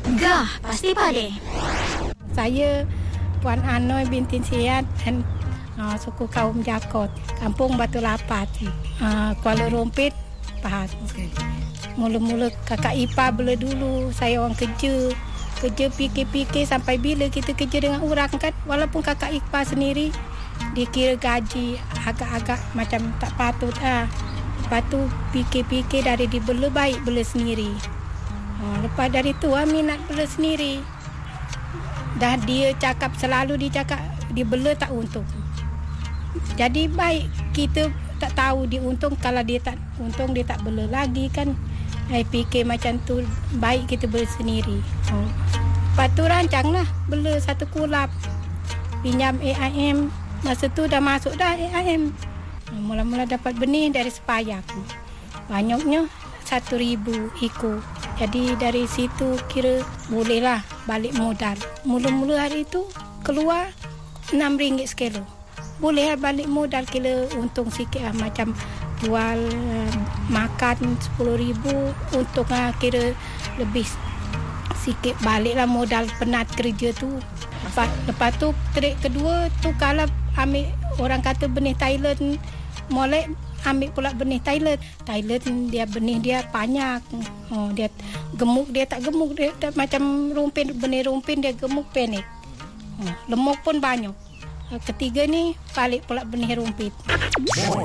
Gah, pasti pade. Saya Puan Anoy binti Siat dan suku kaum Jakot, Kampung Batu Lapat, Kuala Rompit, Pahang. Mula-mula kakak ipar bela dulu, saya orang kerja fikir-fikir sampai bila kita kerja dengan orang kan, walaupun kakak ipar sendiri dia kira gaji agak-agak macam tak patut lepas tu fikir-fikir dari dibela baik bela sendiri. Lepas dari tu minat bela sendiri. Dah dia cakap selalu dia cakap dia bela tak untung. Jadi baik kita tak tahu dia untung, kalau dia tak untung dia tak bela lagi kan. Saya fikir macam tu baik kita bela sendiri. Lepas tu rancanglah bela satu kulap. Pinjam AIM. Masa tu dah masuk dah AIM. Mula-mula dapat benih dari sepayak. Banyaknya 1,000 ekor. Jadi dari situ kira bolehlah balik modal. Mula-mula hari tu keluar RM6 sekilo. Boleh balik modal, kira untung sikit macam jual makan 10,000 untung kira lebih sikit baliklah modal penat kerja tu. Lepas tu trade kedua tu kalau ambil orang kata benih Thailand molek, ambil pula benih Thailand dia benih dia banyak. Dia gemuk, dia tak gemuk, dia tak macam rumpin, benih rumpin dia gemuk pendek. Lemuk pun banyak. Ketiga ni balik pula benih rumpit.